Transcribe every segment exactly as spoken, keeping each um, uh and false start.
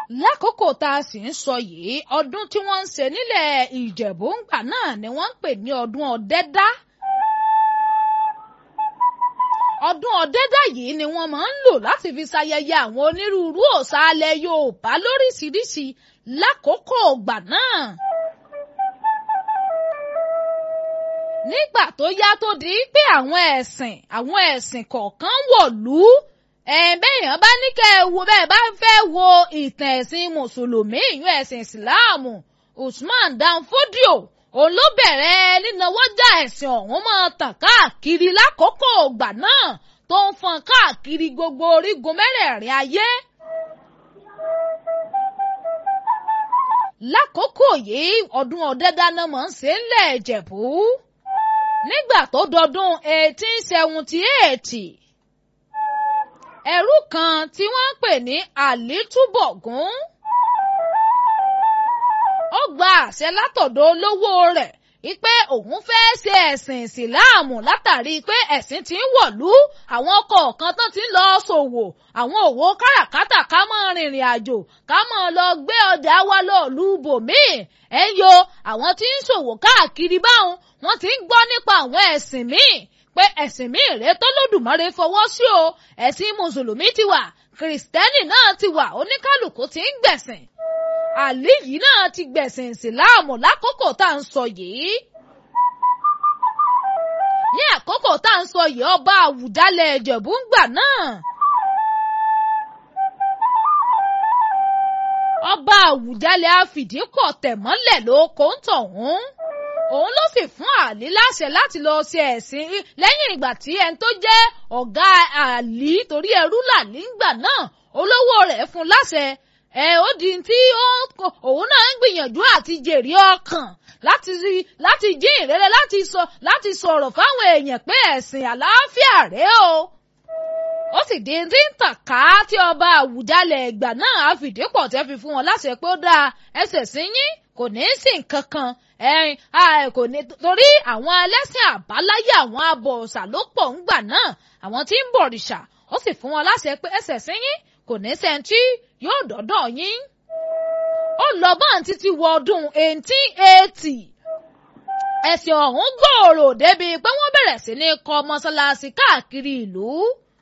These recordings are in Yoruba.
lákòókò tá a sì ń sọ yìí ọdún tí wọ́n ń ṣe nílẹ̀ Ìjẹ̀bú ńgbà náà ni wọ́n ń pè ní ọdún Ọ̀dẹ́dá. ọdún Ọ̀dẹ́dá yìí ni wọ́n máa ń lò láti fi ṣayẹyẹ àwọn onírúurú òòṣà alẹ̀ Yorùbá lóríṣiríṣi lákòókò ìgbà náà. nígbà tó yá tó di pé àwọn ẹ̀sìn àwọn ẹ̀sìn kọ̀ọ̀kan wọ̀lú ẹ̀ẹ́dẹ́yàn bá ní kẹ́ ẹ wo bẹ́ẹ̀ bá fẹ́ wo ìtàn ẹ̀sìn mùsùlùmí ìyún ẹ̀sìn ìsìláàmù Usman Dan Fodio òun ló bẹ̀rẹ̀ nínáwọ́jà ẹ̀sìn ọ̀hún máa tàn káàkiri lákòókò ìgbà náà tó ń fọn káàkiri gbogbo orígun mẹ́rẹ̀ẹ̀rin ayé. lákòókò yìí ọdún Ọ̀dẹ́dá náà máa ń ṣe ńlẹ̀ Ìjẹ̀bú nígbà tó dọdún eighteen seventy eight ẹrú kan tí wọ́n ń pè ní Àlítúbọ̀gún ó gba àṣẹ látọ̀dọ̀ olówó rẹ̀ wípé òun fẹ́ ṣe ẹ̀sìn ìsìláàmù látàrí pé ẹ̀sìn ti ń wọ̀lú àwọn kọ̀ọ̀kan tó ti ń lọ ṣòwò àwọn òwò káràkátà ká mọ́ rìnrìn àjò ká mọ́ lọ gbé ọjà wá lọ lù bòmíì ẹ̀ ń yo àwọn tí ń ṣòwò káàkiri báwọn wọ́n ti ń gbọ́ nípa àwọn ẹ̀sìn míì pé ẹ̀sìn míì rèé tó lódùmarè fọwọ́ sí o ẹ̀sìn mùsùlùmí ti wà kìrìsìtẹ́nì náà ti wà oníkálùkù ti ń gbẹ̀sìn àlí yìí náà ti gbẹ̀sìn ìsìláàmù lákòókò tá à ń sọ yìí. ní àkókò tá à ń sọ yìí ọba Àwùjalẹ̀ Ìjẹ̀bú ń gbà náà. ọba Àwùjalẹ̀ Afìdíkọ̀ tẹ̀mọ́lẹ̀ ló kó ń tọ̀hún. òun ló sì fún Àlí láṣẹ láti lọ ṣe ẹ̀sìn lẹ́yìn ìgbà tí ẹni tó jẹ́ ọ̀gá Àlí torí ẹrú làlí ń gbà náà olówó rẹ̀ fún láṣẹ. ẹ ó di tí òun náà ń gbìyànjú àti jèrè ọkàn láti láti jí ìrere láti sọ láti sọ̀rọ̀ fáwọn èèyàn pé ẹ̀sìn àlàáfíà rèé o. ó sì di tí ń tàn ká tí ọba Àwùjalẹ̀ ìgbà náà Àfìdípọ̀ tẹ́ fi fún wọn láṣẹ pé ó dáa ẹsẹ̀ sí yín kò ní í sí nǹkan kan ẹ̀yin kò ní torí àwọn ẹlẹ́sìn àbáláyé àwọn abọ̀ọ̀ṣà ló pọ̀ ńgbà náà àwọn tí ń bọ̀rìṣà ó sì fún wọn láṣẹ pé ẹsẹ̀ sí yín kò ní sẹ́ńtì yóò dọ́dọ̀ yín. ó lọ bá ń títí wọ ọdún eighteen eighty ẹ̀sìn ọ̀hún gbòòrò débi pé wọ́n bẹ̀rẹ̀ sí ní kọ́ mọ́sálásí káàkiri ìlú.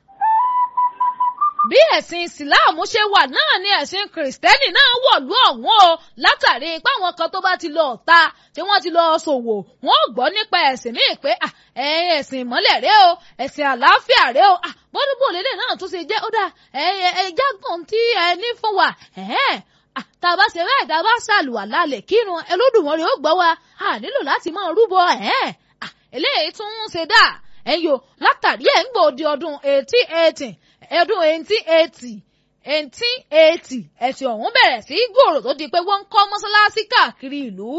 bí ẹ̀sìn ìsìláàmù ṣe wà náà ni ẹ̀sìn kìrìsìtẹ́nì náà wọ̀lú ọ̀hún o látàrí pé àwọn kan tó bá ti lọ ọ̀ta tí wọ́n ti lọ ṣòwò wọ́n gbọ́ nípa ẹ̀sìn míì pé ẹ̀sìn ìmọ́lẹ̀ rẹ o ẹ̀sìn àlàáfíà rẹ o bọ́dúbò lélẹ̀ náà tún ṣe jẹ́ ó dà ẹ̀ẹ́dẹ́gbọ̀n tí ẹ ní fún wa tá a bá ṣe báyìí tá a bá ṣàlùwà lálẹ́ kírun Olódùmarè ó gbọ́ wa a nílò láti máa rúbọ eléyìí tún ń ṣe dà ẹ̀yọ látàrí ẹ̀ ń gbòde ọdún eighteen eighty ọdún eighteen eighty eighteen eighty ẹ̀sìn ọ̀hún bẹ̀rẹ̀ sí gbòòrò tó di pé wọ́n ń kọ́ mọ́sálásí káàkiri ìlú.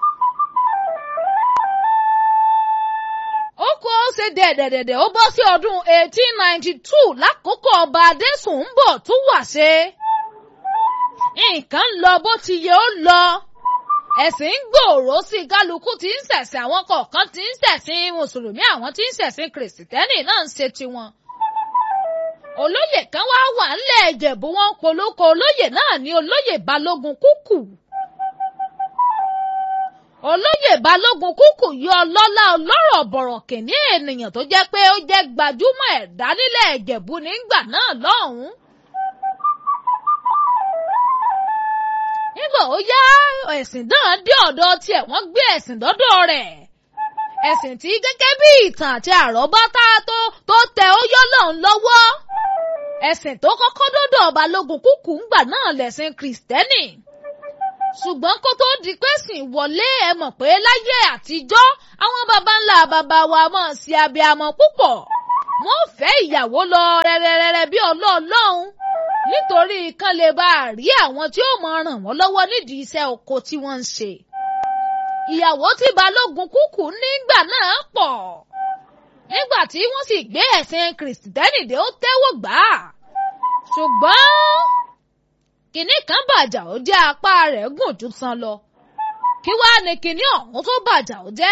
ó kó ṣe dẹ̀dẹ̀dẹ̀dẹ̀ ó bọ́ sí ọdún eighteen ninety two lákòókò ọba Adésùnbọ̀ tún wà ṣe. nǹkan lọ bó ti yẹ ó lọ ẹ̀sìn ń gbòòrò sí kálukú tí ń ṣẹ̀sìn àwọn kọ̀ọ̀kan tí ń ṣẹ̀sìn mùsùlùmí àwọn tí ń ṣẹ̀sìn kìrìsìtẹ́nì náà ń ṣe tiwọn. olóyè kan wá wà ńlẹ̀ Ìjẹ̀bú wọn polóko olóyè náà ní olóyè Balógun Kúkù. olóyè Balógun Kúkù yọ ọlọ́lá ọlọ́rọ̀ bọ̀rọ̀ kìíní ènìyàn tó jẹ́ pé ó jẹ́ gbajúmọ̀ ẹ̀dá nílẹ̀ Ìjẹ̀bú nígbà náà lọ́hùn-ún. nígbà ó yá ẹ̀sìn náà dé ọ̀dọ̀ tiẹ̀ wọ́n gbé ẹ̀sìn dọ́dọ̀ rẹ̀. ẹ̀sìn tí gẹ́gẹ́ bí ìtàn àti àrọ́bá tá tó tó tẹ ó yọ́ lọ́hùn lọ́wọ́. ẹ̀sìn tó kọ́kọ́ dọ́dọ̀ Balógun Kúkù ńgbà náà lẹ̀sìn Kìrìsìtẹ́nì. ṣùgbọ́n kó tó di pé sìn wọlé ẹ mọ̀ pé láyé àtijọ́ àwọn baba ńlá baba wa mọ̀ sí abiyamọ púpọ̀. wọ́n fẹ́ ìyàwó lọ rẹ́rẹ́rẹ́rẹ́ bí ọlọ́ọ̀lọ́hún nítorí kan lè bá a rí àwọn tí ó máa ràn wọ́n lọ́wọ́ nídìí iṣẹ́ oko tí wọ́n ń ṣe. ìyàwó tí Balógun Kúkù nígbà náà pọ̀ nígbà tí wọ́n sì gbé ẹ̀sìn Kìrìsìtẹ́nì dé ó tẹ́wọ́ gbà á. ṣùgbọ́n kìnní kan bàjà ó jẹ́ apá rẹ̀ gùn jù san lọ. kí wàá ní kìnní ọ̀hún tó bàjà ó jẹ́